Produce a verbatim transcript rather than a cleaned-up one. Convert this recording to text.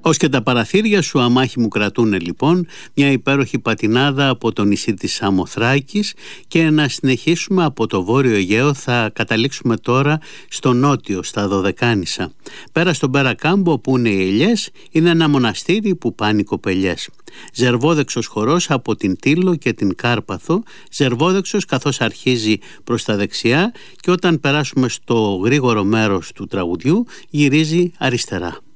Ως και τα παραθύρια σου αμάχη μου κρατούνε λοιπόν μια υπέροχη πατινάδα από το νησί της Σαμοθράκης, και να συνεχίσουμε από το Βόρειο Αιγαίο θα καταλήξουμε τώρα στο νότιο, στα Δωδεκάνησα. Πέρα στον Περακάμπο που είναι οι ελιές, είναι ένα μοναστήρι που πάνε οι κοπελιές. Ζερβόδεξος χορός από την Τήλο και την Κάρπαθο, ζερβόδεξος καθώς αρχίζει προς τα δεξιά, και όταν περάσουμε στο γρήγορο μέρος του τραγουδιού γυρίζει αριστερά.